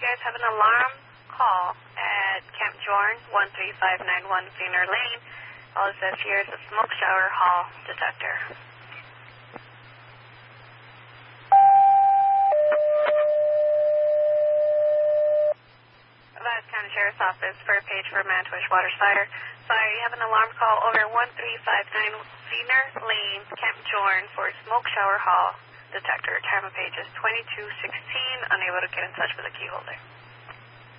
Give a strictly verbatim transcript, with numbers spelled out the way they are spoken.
guys have an alarm call at Camp Jorn, one three five nine one Fener Lane. All it says here is a smoke shower hall detector. Nevada County Sheriff's Office for a page for Manitowish Water Fire. Sorry, you have an alarm call over one three five nine Fener Lane, Camp Jorn for a smoke shower hall detector. Time of page is twenty-two sixteen. Unable to get in touch with the key holder.